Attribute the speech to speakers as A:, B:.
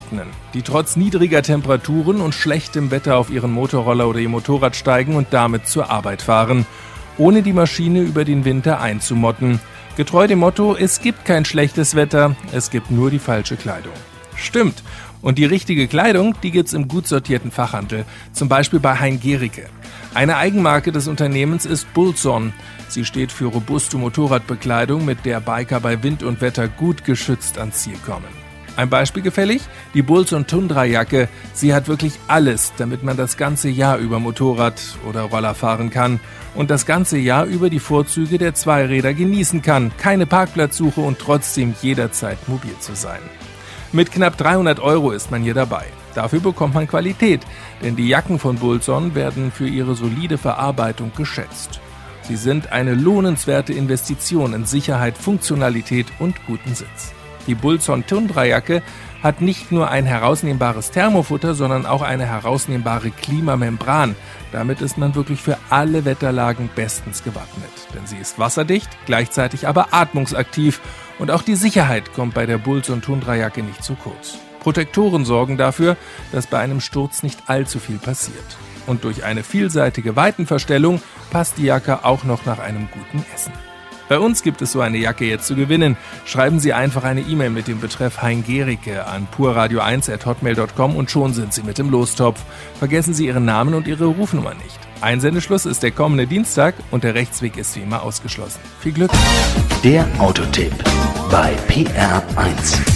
A: Insekten, die trotz niedriger Temperaturen und schlechtem Wetter auf ihren Motorroller oder ihr Motorrad steigen und damit zur Arbeit fahren, ohne die Maschine über den Winter einzumotten. Getreu dem Motto, es gibt kein schlechtes Wetter, es gibt nur die falsche Kleidung. Stimmt. Und die richtige Kleidung, die gibt's im gut sortierten Fachhandel, zum Beispiel bei Hein Gericke. Eine Eigenmarke des Unternehmens ist Bulson. Sie steht für robuste Motorradbekleidung, mit der Biker bei Wind und Wetter gut geschützt ans Ziel kommen. Ein Beispiel gefällig? Die Bulson Tundra-Jacke. Sie hat wirklich alles, damit man das ganze Jahr über Motorrad oder Roller fahren kann und das ganze Jahr über die Vorzüge der Zweiräder genießen kann. Keine Parkplatzsuche und trotzdem jederzeit mobil zu sein. Mit knapp 300 € ist man hier dabei. Dafür bekommt man Qualität, denn die Jacken von Bulson werden für ihre solide Verarbeitung geschätzt. Sie sind eine lohnenswerte Investition in Sicherheit, Funktionalität und guten Sitz. Die Bulson Tundra-Jacke hat nicht nur ein herausnehmbares Thermofutter, sondern auch eine herausnehmbare Klimamembran. Damit ist man wirklich für alle Wetterlagen bestens gewappnet. Denn sie ist wasserdicht, gleichzeitig aber atmungsaktiv. Und auch die Sicherheit kommt bei der Bulson Tundra-Jacke nicht zu kurz. Protektoren sorgen dafür, dass bei einem Sturz nicht allzu viel passiert. Und durch eine vielseitige Weitenverstellung passt die Jacke auch noch nach einem guten Essen. Bei uns gibt es so eine Jacke jetzt zu gewinnen. Schreiben Sie einfach eine E-Mail mit dem Betreff Hein Gericke an purradio1@hotmail.com und schon sind Sie mit im Lostopf. Vergessen Sie Ihren Namen und Ihre Rufnummer nicht. Einsendeschluss ist der kommende Dienstag und der Rechtsweg ist wie immer ausgeschlossen. Viel Glück!
B: Der Autotipp bei PR1.